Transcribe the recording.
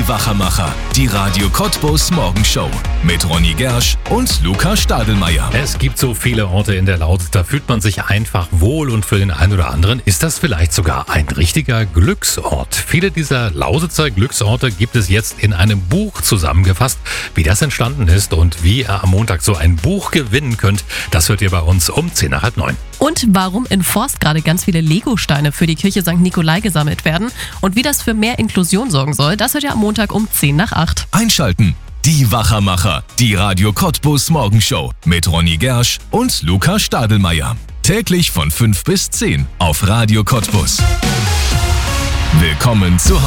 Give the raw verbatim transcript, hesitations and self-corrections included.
Wachermacher, die Radio Cottbus Morgenshow mit Ronny Gersch und Luca Stadelmeier. Es gibt so viele Orte in der Lausitz, da fühlt man sich einfach wohl und für den einen oder anderen ist das vielleicht sogar ein richtiger Glücksort. Viele dieser Lausitzer Glücksorte gibt es jetzt in einem Buch zusammengefasst. Wie das entstanden ist und wie ihr am Montag so ein Buch gewinnen könnt, das hört ihr bei uns um zehn nach halb neun. Und warum in Forst gerade ganz viele Legosteine für die Kirche Sankt Nikolai gesammelt werden und wie das für mehr Inklusion sorgen soll, das hört ihr am Montag um zehn nach acht. Einschalten. Die Wachermacher, die Radio Cottbus Morgenshow mit Ronny Gersch und Luca Stadelmeier. Täglich von fünf bis zehn auf Radio Cottbus. Willkommen zu Hause.